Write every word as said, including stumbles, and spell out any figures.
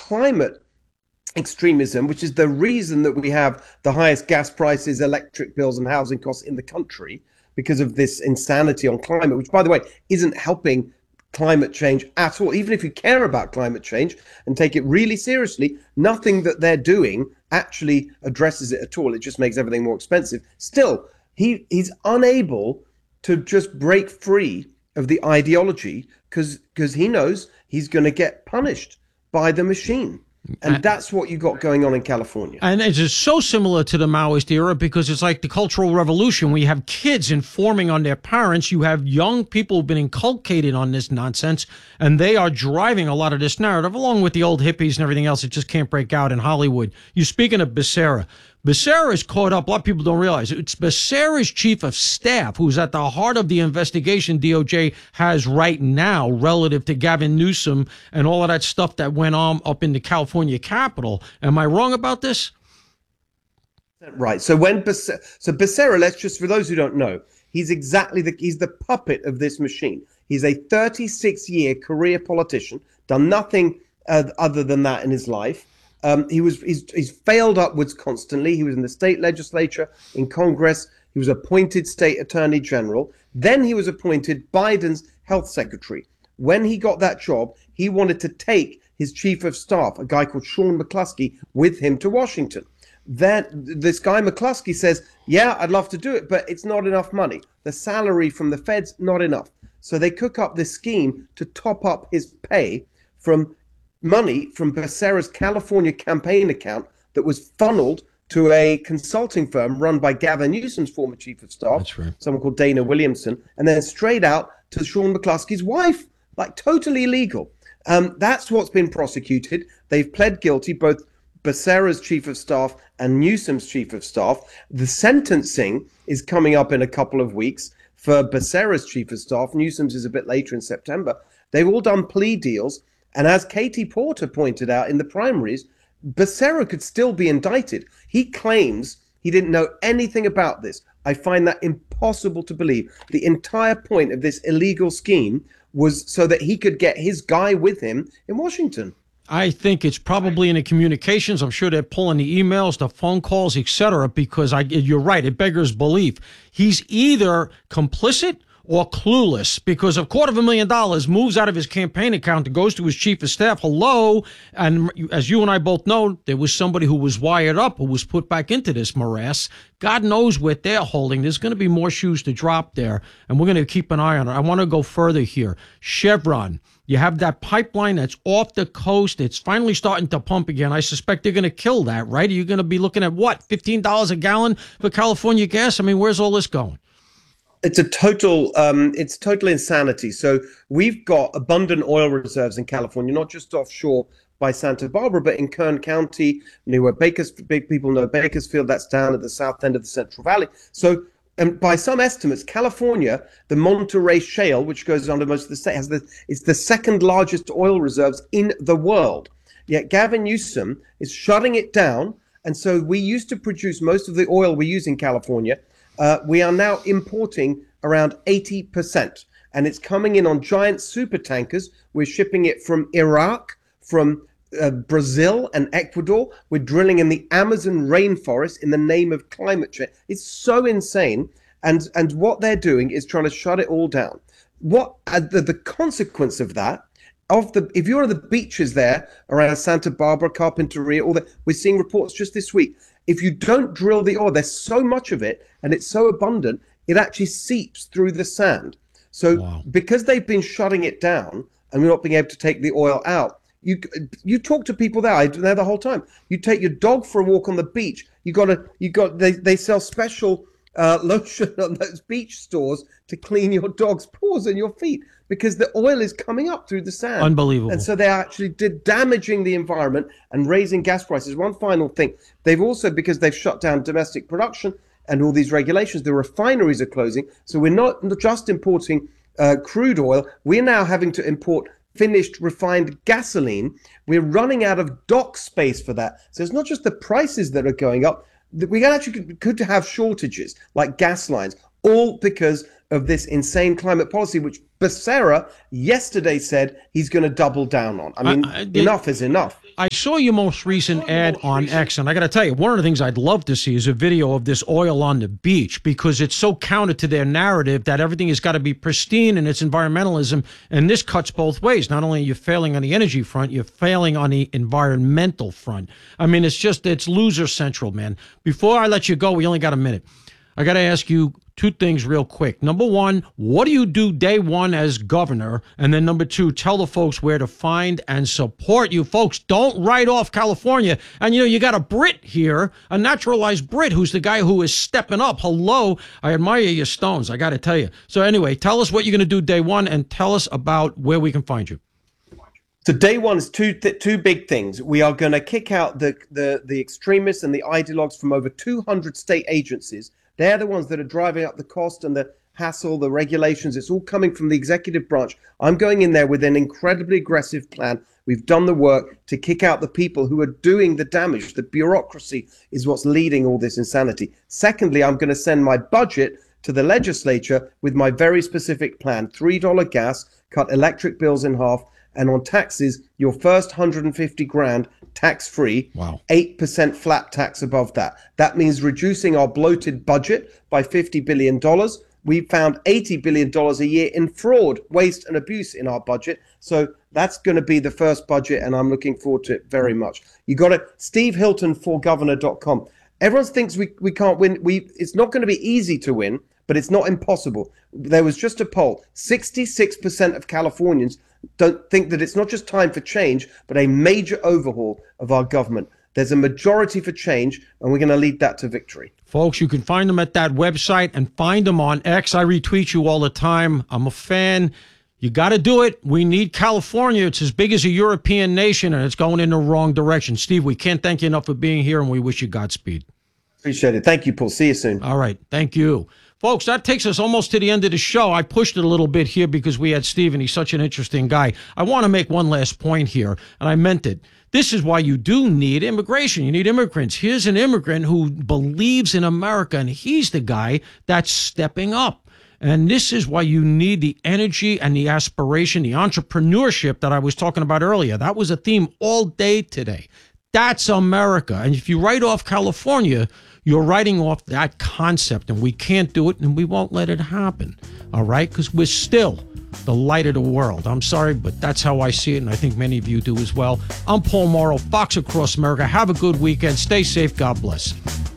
climate extremism, which is the reason that we have the highest gas prices, electric bills, and housing costs in the country, because of this insanity on climate, which, by the way, isn't helping climate change at all. Even if you care about climate change and take it really seriously, nothing that they're doing actually addresses it at all. It just makes everything more expensive. Still, he he's unable to just break free of the ideology because because he knows he's going to get punished by the machine. And that's what you got going on in California. And it's just so similar to the Maoist era because it's like the Cultural Revolution. We have kids informing on their parents. You have young people who've been inculcated on this nonsense, and they are driving a lot of this narrative, along with the old hippies and everything else that just can't break out in Hollywood. You're speaking of Becerra. Becerra is caught up. A lot of people don't realize it. It's Becerra's chief of staff who's at the heart of the investigation D O J has right now relative to Gavin Newsom and all of that stuff that went on up in the California Capitol. Am I wrong about this? Right. So when Becerra, so Becerra, let's just, for those who don't know, he's exactly the, he's the puppet of this machine. He's a thirty-six year career politician, done nothing uh, other than that in his life. Um, he was he's, he's failed upwards constantly. He was in the state legislature, in Congress. He was appointed state attorney general. Then he was appointed Biden's health secretary. When he got that job, he wanted to take his chief of staff, a guy called Sean McCluskey, with him to Washington. Then this guy McCluskey says, yeah, I'd love to do it, but it's not enough money. The salary from the feds, not enough. So they cook up this scheme to top up his pay from money from Becerra's California campaign account that was funneled to a consulting firm run by Gavin Newsom's former chief of staff, That's right. someone called Dana Williamson, and then straight out to Sean McCluskey's wife, like totally illegal. Um, that's what's been prosecuted. They've pled guilty, both Becerra's chief of staff and Newsom's chief of staff. The sentencing is coming up in a couple of weeks for Becerra's chief of staff. Newsom's is a bit later in September. They've all done plea deals. And as Katie Porter pointed out in the primaries, Becerra could still be indicted. He claims he didn't know anything about this. I find that impossible to believe. The entire point of this illegal scheme was so that he could get his guy with him in Washington. I think it's probably in the communications. I'm sure they're pulling the emails, the phone calls, et cetera, because I, you're right. It beggars belief. He's either complicit or clueless, because a quarter of a million dollars moves out of his campaign account and goes to his chief of staff. Hello. And as you and I both know, there was somebody who was wired up, who was put back into this morass. God knows what they're holding. There's going to be more shoes to drop there, and we're going to keep an eye on it. I want to go further here. Chevron, you have that pipeline that's off the coast. It's finally starting to pump again. I suspect they're going to kill that, right? Are you going to be looking at what, fifteen dollars a gallon for California gas? I mean, where's all this going? It's a total, um, it's total insanity. So we've got abundant oil reserves in California, not just offshore by Santa Barbara, but in Kern County, you know, where Bakers, big people know Bakersfield, that's down at the south end of the Central Valley. So, and by some estimates, California, the Monterey Shale, which goes under most of the state, has the, it's the second largest oil reserves in the world. Yet Gavin Newsom is shutting it down. And so we used to produce most of the oil we use in California. Uh, we are now importing around eighty percent, and it's coming in on giant super tankers. We're shipping it from Iraq, from uh, Brazil and Ecuador. We're drilling in the Amazon rainforest in the name of climate change. It's so insane. And, and what they're doing is trying to shut it all down. What uh, the, the consequence of that, of the if you're on the beaches there around Santa Barbara, Carpinteria, all that, we're seeing reports just this week. If you don't drill the oil, there's so much of it and it's so abundant, it actually seeps through the sand. So wow. Because they've been shutting it down and we're not being able to take the oil out, you you talk to people there, I there the whole time. You take your dog for a walk on the beach. You got to you got they they sell special uh, lotion on those beach stores to clean your dog's paws and your feet, because the oil is coming up through the sand. Unbelievable. And so they actually did damaging the environment and raising gas prices. One final thing, they've also, because they've shut down domestic production and all these regulations, the refineries are closing. So we're not just importing uh, crude oil, we're now having to import finished refined gasoline. We're running out of dock space for that. So it's not just the prices that are going up, we actually could, could have shortages like gas lines, all because of this insane climate policy, which Becerra yesterday said he's going to double down on. I mean, uh, uh, enough is enough. I saw your most recent ad on X, and I got to tell you, one of the things I'd love to see is a video of this oil on the beach, because it's so counter to their narrative that everything has got to be pristine and it's environmentalism. And this cuts both ways. Not only are you failing on the energy front, you're failing on the environmental front. I mean, it's just, it's loser central, man. Before I let you go, we only got a minute. I got to ask you two things real quick. Number one, what do you do day one as governor? And then number two, tell the folks where to find and support you. Folks, don't write off California. And, you know, you got a Brit here, a naturalized Brit, who's the guy who is stepping up. Hello. I admire your stones, I got to tell you. So anyway, tell us what you're going to do day one and tell us about where we can find you. So day one is two th- two big things. We are going to kick out the, the, the extremists and the ideologues from over two hundred state agencies. They're the ones that are driving up the cost and the hassle, the regulations. It's all coming from the executive branch. I'm going in there with an incredibly aggressive plan. We've done the work to kick out the people who are doing the damage. The bureaucracy is what's leading all this insanity. Secondly, I'm going to send my budget to the legislature with my very specific plan. three dollars gas, cut electric bills in half, and on taxes, your first one hundred fifty grand tax-free, wow. eight percent flat tax above that. That means reducing our bloated budget by fifty billion dollars. We found eighty billion dollars a year in fraud, waste, and abuse in our budget. So that's going to be the first budget, and I'm looking forward to it very much. You got to steve hilton for governor dot com. Everyone thinks we, we can't win. We It's not going to be easy to win, but it's not impossible. There was just a poll. sixty-six percent of Californians don't think that it's not just time for change, but a major overhaul of our government. There's a majority for change, and we're going to lead that to victory. Folks, you can find them at that website and find them on X. I retweet you all the time. I'm a fan. You got to do it. We need California. It's as big as a European nation, and it's going in the wrong direction. Steve, we can't thank you enough for being here, and we wish you Godspeed. Appreciate it. Thank you, Paul. See you soon. All right. Thank you. Folks, that takes us almost to the end of the show. I pushed it a little bit here because we had Steve, and he's such an interesting guy. I want to make one last point here, and I meant it. This is why you do need immigration. You need immigrants. Here's an immigrant who believes in America, and he's the guy that's stepping up. And this is why you need the energy and the aspiration, the entrepreneurship that I was talking about earlier. That was a theme all day today. That's America. And if you write off California, you're writing off that concept, and we can't do it, and we won't let it happen, all right? Because we're still the light of the world. I'm sorry, but that's how I see it, and I think many of you do as well. I'm Paul Morrow, Fox Across America. Have a good weekend. Stay safe. God bless.